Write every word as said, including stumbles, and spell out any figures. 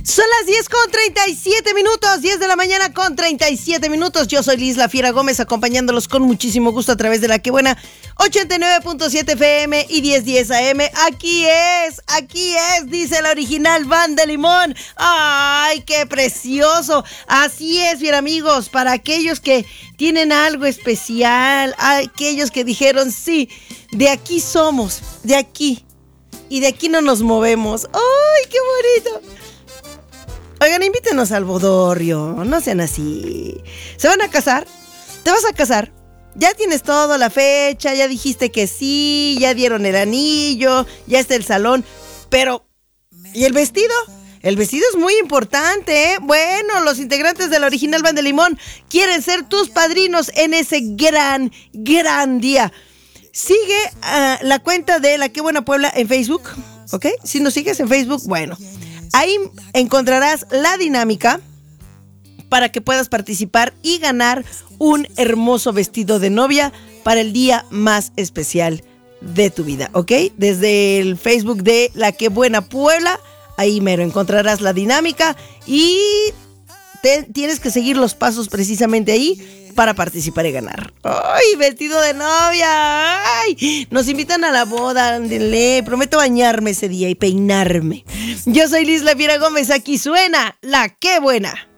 Son las diez con treinta y siete minutos, diez de la mañana con treinta y siete minutos. Yo soy Liz La Fiera Gómez, acompañándolos con muchísimo gusto a través de La Que Buena ochenta y nueve punto siete F M y diez diez A M. Aquí es, aquí es, dice la original Van de Limón. ¡Ay, qué precioso! Así es, bien amigos, para aquellos que tienen algo especial, aquellos que dijeron, sí, de aquí somos, de aquí, y de aquí no nos movemos. ¡Ay, qué bonito! Oigan, invítenos al bodorrio, no sean así. ¿Se van a casar? ¿Te vas a casar? Ya tienes todo, la fecha, ya dijiste que sí, ya dieron el anillo, ya está el salón, pero ¿y el vestido? El vestido es muy importante, ¿eh? Bueno, los integrantes de la original Van de Limón quieren ser tus padrinos en ese gran, gran día. Sigue uh, la cuenta de La Que Buena Puebla en Facebook, ¿ok? Si nos sigues en Facebook, bueno, ahí encontrarás la dinámica para que puedas participar y ganar un hermoso vestido de novia para el día más especial de tu vida, ¿ok? Desde el Facebook de La Que Buena Puebla, ahí mero encontrarás la dinámica y te, tienes que seguir los pasos precisamente ahí para participar y ganar. ¡Ay, vestido de novia! ¡Ay! Nos invitan a la boda, ándenle. Prometo bañarme ese día y peinarme. Yo soy Liz La Fiera Gómez, aquí suena La Que Buena.